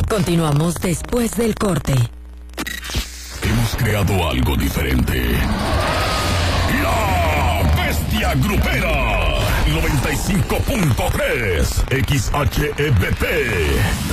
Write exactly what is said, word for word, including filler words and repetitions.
Continuamos después del corte. Hemos creado algo diferente. La Bestia Grupera. noventa y cinco punto tres X H E B P.